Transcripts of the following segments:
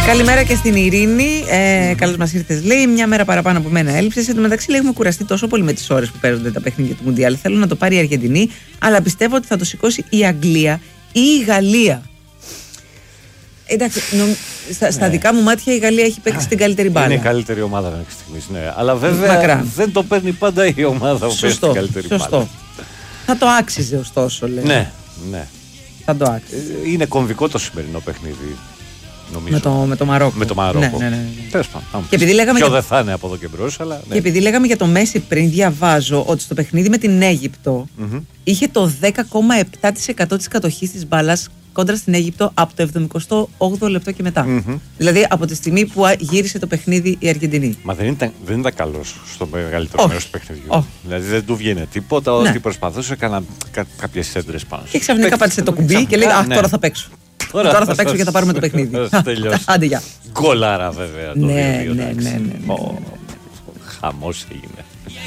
Καλημέρα και στην Ειρήνη. Καλώς μας ήρθες, λέει. Μια μέρα παραπάνω από μένα έλειψες. Εν τω μεταξύ, έχουμε κουραστεί τόσο πολύ με τις ώρες που παίζονται τα παιχνίδια του Μουντιάλ. Θέλω να το πάρει η Αργεντινή, αλλά πιστεύω ότι θα το σηκώσει η Αγγλία ή η Γαλλία. Εντάξει, στα δικά μου μάτια η Γαλλία έχει παίξει την καλύτερη μπάλα. Είναι η καλύτερη ομάδα μέχρι στιγμής, ναι. Αλλά βέβαια δεν το παίρνει πάντα η ομάδα που παίζει την καλύτερη μπάλα. Θα το άξιζε ωστόσο, λέει. Ναι. Θα το άξιζε. Είναι κομβικό το σημερινό παιχνίδι, νομίζω. Με το Μαρόκο. Με το Μαρόκο. Ναι. Τέλος πάντων. Ποιο δεν θα είναι από εδώ και μπρος, αλλά. Ναι. Και επειδή λέγαμε για το Μέση πριν, διαβάζω ότι στο παιχνίδι με την Αίγυπτο είχε το 10,7% της κατοχής της μπάλας κόντρα στην Αίγυπτο από το 78ο λεπτό και μετά. Δηλαδή από τη στιγμή που γύρισε το παιχνίδι η Αργεντινή. Μα δεν ήταν καλός στο μεγαλύτερο μέρος του παιχνιδιού. Δηλαδή δεν του βγαίνει τίποτα, ότι προσπαθούσε κάποιες έντρες πάνω. Και ξαφνικά πάτησε το κουμπί και λέει: τώρα θα παίξω. Τώρα θα παίξω και θα πάρουμε το παιχνίδι. Άντε, γεια. Γκολάρα βέβαια. Ναι. Χαμός έγινε.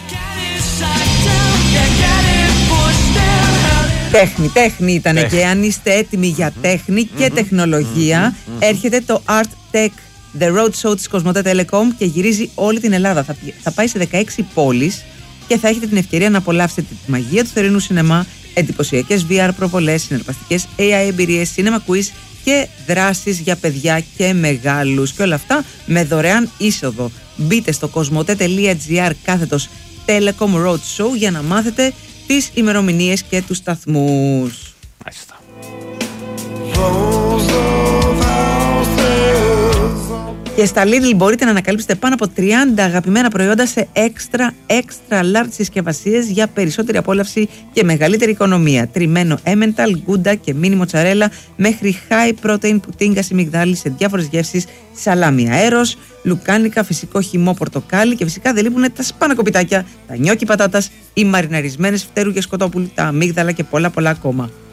Τέχνη ήταν και αν είστε έτοιμοι για τέχνη και τεχνολογία, έρχεται το Art Tech The Road Show της Κοσμοτέ Telecom και γυρίζει όλη την Ελλάδα. Θα πάει σε 16 πόλεις και θα έχετε την ευκαιρία να απολαύσετε τη μαγεία του θερινού σινεμά, εντυπωσιακές VR προβολές, συναρπαστικές AI εμπειρίες, cinema quiz και δράσεις για παιδιά και μεγάλους. Και όλα αυτά με δωρεάν είσοδο. Μπείτε στο cosmote.gr/Telecom Road Show για να μάθετε τις ημερομηνίες και τους σταθμούς. Μάλιστα. Και στα Lidl μπορείτε να ανακαλύψετε πάνω από 30 αγαπημένα προϊόντα σε extra large συσκευασίες για περισσότερη απόλαυση και μεγαλύτερη οικονομία. Τριμμένο Emmental, Gouda και mini mozzarella μέχρι high protein πουτίνγκας ή μυγδάλι σε διάφορες γεύσεις, σαλάμι αέρος, λουκάνικα, φυσικό χυμό πορτοκάλι και φυσικά δεν λείπουν τα σπάνακοπιτάκια, τα νιόκι πατάτας, οι μαριναρισμένες φτέρουγες κοτόπουλου, τα αμύγδαλα και πολλά ακόμα.